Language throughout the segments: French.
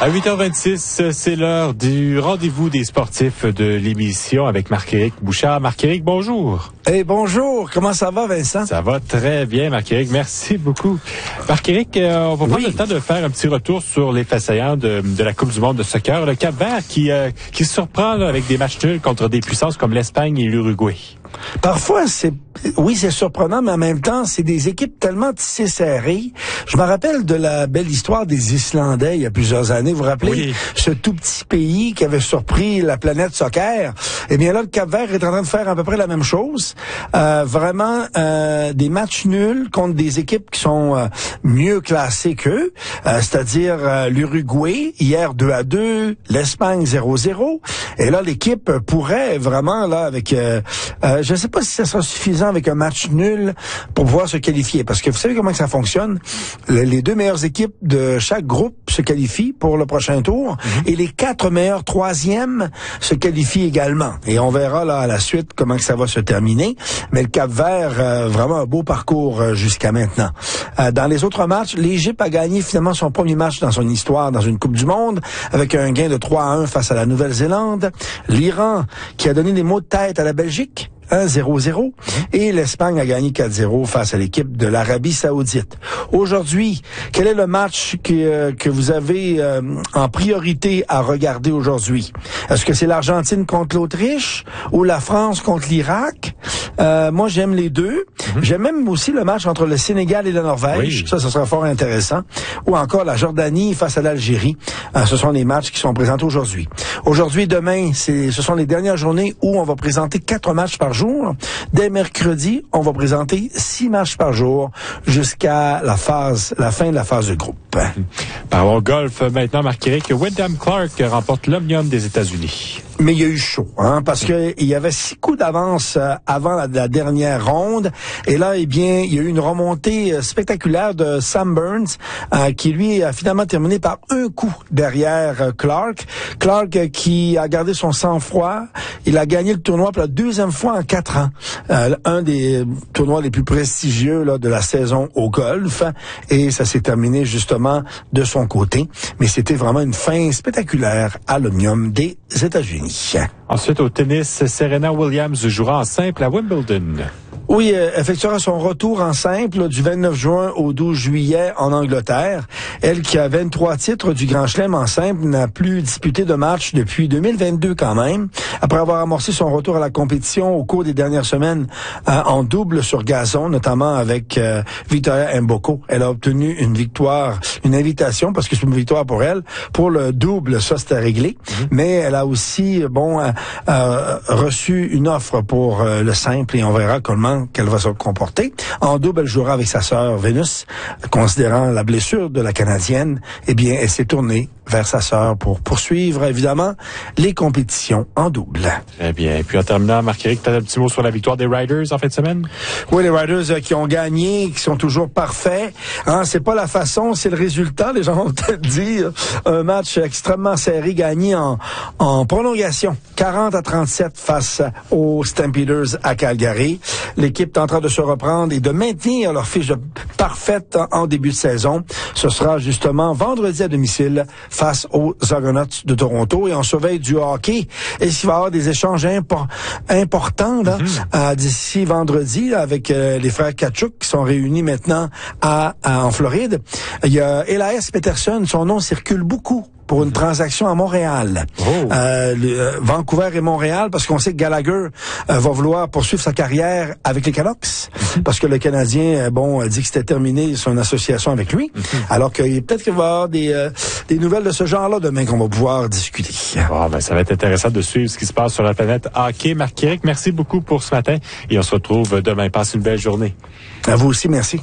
À 8h26, c'est l'heure du rendez-vous des sportifs de l'émission avec Marc-Éric Bouchard. Marc-Éric, bonjour. Bonjour. Comment ça va, Vincent? Ça va très bien, Marc-Éric. Merci beaucoup. Marc-Éric, on va prendre le temps de faire un petit retour sur les faits saillants de la Coupe du monde de soccer. Le Cap-Vert qui surprend avec des matchs nuls contre des puissances comme l'Espagne et l'Uruguay. Parfois, c'est surprenant, mais en même temps, c'est des équipes tellement tissées serrées. Je me rappelle de la belle histoire des Islandais il y a plusieurs années. Vous vous rappelez? Ce tout petit pays qui avait surpris la planète soccer. Eh bien là, le Cap-Vert est en train de faire à peu près la même chose. Vraiment, des matchs nuls contre des équipes qui sont mieux classées qu'eux. C'est-à-dire l'Uruguay, hier 2-2, l'Espagne 0-0. Et là, l'équipe pourrait vraiment, là, avec... je ne sais pas si ça sera suffisant avec un match nul pour pouvoir se qualifier. Parce que vous savez comment ça fonctionne? Les deux meilleures équipes de chaque groupe se qualifient pour le prochain tour. Et les 4 meilleurs troisièmes se qualifient également. Et on verra là à la suite comment que ça va se terminer. Mais le Cap-Vert, vraiment un beau parcours jusqu'à maintenant. Dans les autres matchs, l'Égypte a gagné finalement son premier match dans son histoire dans une Coupe du Monde avec un gain de 3-1 face à la Nouvelle-Zélande. L'Iran qui a donné des mots de tête à la Belgique. 1-0-0 et l'Espagne a gagné 4-0 face à l'équipe de l'Arabie Saoudite. Aujourd'hui, quel est le match que vous avez en priorité à regarder aujourd'hui? Est-ce que c'est l'Argentine contre l'Autriche ou la France contre l'Irak? Moi, j'aime les deux. J'aime même aussi le match entre le Sénégal et la Norvège. Ça sera fort intéressant. Ou encore la Jordanie face à l'Algérie. Ce sont les matchs qui sont présentés aujourd'hui. Aujourd'hui et demain, ce sont les dernières journées où on va présenter 4 matchs par jour. Dès mercredi, on va présenter 6 matchs par jour jusqu'à la fin de la phase de groupe. Parlons golf maintenant, Marc-Éric. Wyndham Clark remporte l'Omnium des États-Unis. Mais il y a eu chaud, parce que il y avait 6 coups d'avance avant la dernière ronde. Et là, eh bien, il y a eu une remontée spectaculaire de Sam Burns, qui lui a finalement terminé par un coup derrière Clark. Clark qui a gardé son sang-froid. Il a gagné le tournoi pour la deuxième fois en 4 ans. Un des tournois les plus prestigieux là, de la saison au golf. Et ça s'est terminé justement de son côté. Mais c'était vraiment une fin spectaculaire à l'Omnium des États-Unis. Ensuite, au tennis, Serena Williams jouera en simple à Wimbledon. Oui, effectuera son retour en simple du 29 juin au 12 juillet en Angleterre. Elle qui a 23 titres du Grand Chelem en simple n'a plus disputé de match depuis 2022 quand même. Après avoir amorcé son retour à la compétition au cours des dernières semaines en double sur gazon, notamment avec Victoria Mboko. Elle a obtenu une invitation, parce que c'est une victoire pour elle. Pour le double, ça c'était réglé. Mais elle a aussi, reçu une offre pour le simple et on verra comment qu'elle va se comporter. En double, elle jouera avec sa sœur Vénus. Considérant la blessure de la Canadienne, eh bien, elle s'est tournée vers sa sœur pour poursuivre, évidemment, les compétitions en double. Très bien. Et puis, en terminant, Marc-Éric, tu as un petit mot sur la victoire des Riders en fin de semaine? Oui, les Riders qui ont gagné, qui sont toujours parfaits. C'est pas la façon, c'est le résultat. Les gens vont peut-être dire un match extrêmement serré gagné en prolongation. 40-37 face aux Stampeders à Calgary. L'équipe est en train de se reprendre et de maintenir leur fiche parfaite en début de saison. Ce sera justement vendredi à domicile face aux Argonauts de Toronto et on surveille du hockey. Est-ce qu'il va y avoir des échanges importants là, d'ici vendredi là, avec les frères Tkachuk qui sont réunis maintenant en Floride? Il y a Elias Pettersson, son nom circule beaucoup pour une transaction à Montréal. Vancouver et Montréal, parce qu'on sait que Gallagher va vouloir poursuivre sa carrière avec les Canucks, parce que le Canadien, dit que c'était terminé son association avec lui, alors que peut-être qu'il va y avoir des nouvelles de ce genre-là demain qu'on va pouvoir discuter. Ça va être intéressant de suivre ce qui se passe sur la planète hockey. Marc-Éric, merci beaucoup pour ce matin et on se retrouve demain. Passe une belle journée. À vous aussi, merci.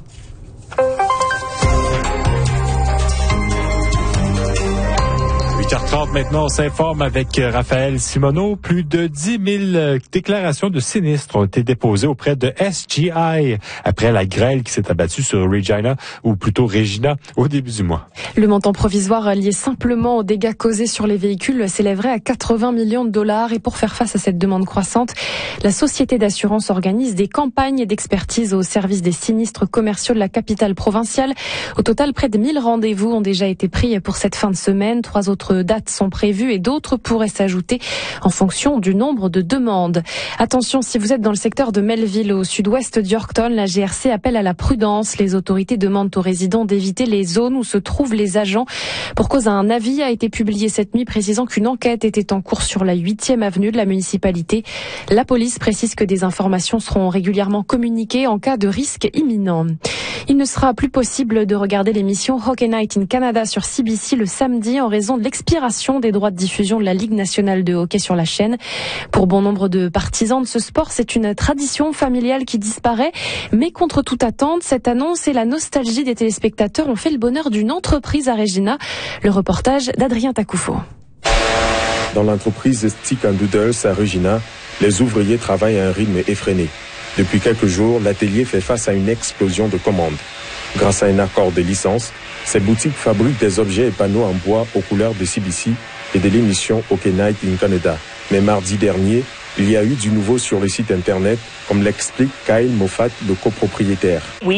8h30 maintenant, on s'informe avec Raphaël Simoneau. Plus de 10 000 déclarations de sinistres ont été déposées auprès de SGI après la grêle qui s'est abattue sur Regina, ou plutôt Regina, au début du mois. Le montant provisoire lié simplement aux dégâts causés sur les véhicules s'élèverait à 80 millions de dollars. Et pour faire face à cette demande croissante, la société d'assurance organise des campagnes d'expertise au service des sinistres commerciaux de la capitale provinciale. Au total, près de 1000 rendez-vous ont déjà été pris pour cette fin de semaine. 3 autres dates sont prévues et d'autres pourraient s'ajouter en fonction du nombre de demandes. Attention, si vous êtes dans le secteur de Melville, au sud-ouest d'Yorkton, la GRC appelle à la prudence. Les autorités demandent aux résidents d'éviter les zones où se trouvent les agents. Pour cause, un avis a été publié cette nuit précisant qu'une enquête était en cours sur la 8e avenue de la municipalité. La police précise que des informations seront régulièrement communiquées en cas de risque imminent. Il ne sera plus possible de regarder l'émission Hockey Night in Canada sur CBC le samedi en raison de l'expiration des droits de diffusion de la Ligue nationale de hockey sur la chaîne. Pour bon nombre de partisans de ce sport, c'est une tradition familiale qui disparaît. Mais contre toute attente, cette annonce et la nostalgie des téléspectateurs ont fait le bonheur d'une entreprise à Regina. Le reportage d'Adrien Tacoufo. Dans l'entreprise Stick & Doodles à Regina, les ouvriers travaillent à un rythme effréné. Depuis quelques jours, l'atelier fait face à une explosion de commandes. Grâce à un accord de licence, ces boutiques fabriquent des objets et panneaux en bois aux couleurs de CBC et de l'émission Hockey Night in Canada. Mais mardi dernier, il y a eu du nouveau sur le site internet, comme l'explique Kyle Moffat, le copropriétaire. On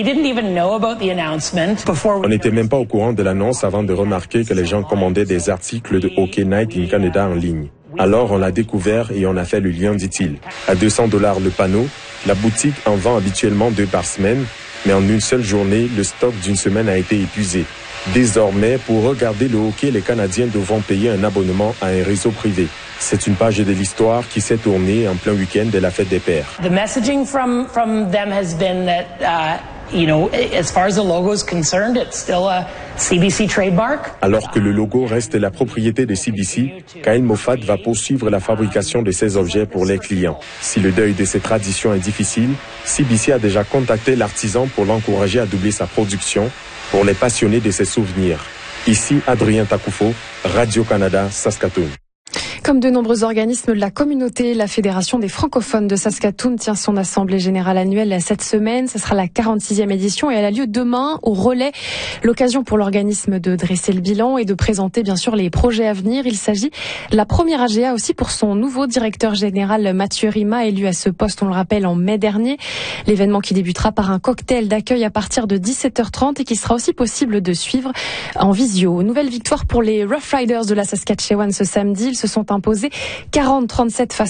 n'était même pas au courant de l'annonce avant de remarquer que les gens commandaient des articles de Hockey Night in Canada en ligne. Alors on l'a découvert et on a fait le lien, dit-il. À $200 le panneau, la boutique en vend habituellement 2 par semaine, mais en une seule journée, le stock d'une semaine a été épuisé. Désormais, pour regarder le hockey, les Canadiens devront payer un abonnement à un réseau privé. C'est une page de l'histoire qui s'est tournée en plein week-end de la fête des pères. The messaging from them has been that, as far as the logo is concerned, it's still a CBC trademark. Alors que le logo reste la propriété de CBC, Kyle Moffat va poursuivre la fabrication de ces objets pour les clients. Si le deuil de ces traditions est difficile, CBC a déjà contacté l'artisan pour l'encourager à doubler sa production pour les passionnés de ses souvenirs. Ici, Adrien Tacoufo, Radio-Canada, Saskatoon. Comme de nombreux organismes de la communauté, la Fédération des francophones de Saskatoon tient son assemblée générale annuelle cette semaine. Ce sera la 46e édition et elle a lieu demain au Relais. L'occasion pour l'organisme de dresser le bilan et de présenter bien sûr les projets à venir. Il s'agit de la première AGA aussi pour son nouveau directeur général Mathieu Rima, élu à ce poste, on le rappelle, en mai dernier. L'événement qui débutera par un cocktail d'accueil à partir de 17h30 et qui sera aussi possible de suivre en visio. Nouvelle victoire pour les Rough Riders de la Saskatchewan ce samedi. Ils se sont imposés 40-37 face